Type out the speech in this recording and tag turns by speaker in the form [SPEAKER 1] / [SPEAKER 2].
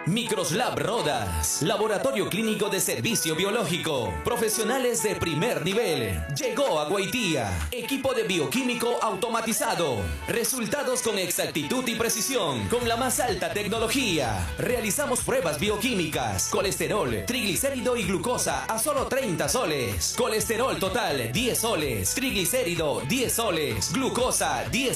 [SPEAKER 1] Microslab Rodas, laboratorio clínico de servicio biológico, profesionales de primer nivel. Llegó a Guaitía, equipo de bioquímico automatizado, resultados con exactitud y precisión, con la más alta tecnología. Realizamos pruebas bioquímicas, colesterol, triglicérido y glucosa a solo 30 soles, colesterol total 10 soles, triglicérido 10 soles, glucosa 10